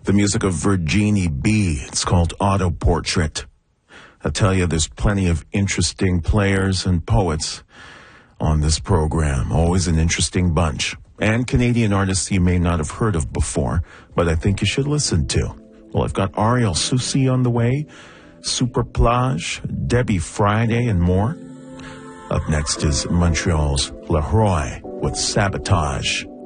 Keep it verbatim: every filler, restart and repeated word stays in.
the music of Virginie B. It's called Auto Portrait. I tell you, there's plenty of interesting players and poets on this program. Always an interesting bunch. And Canadian artists you may not have heard of before, but I think you should listen to. Well, I've got Ariel Soucy on the way, Super Plage, Debbie Friday, and more. Up next is Montreal's Leroy with Sabotage.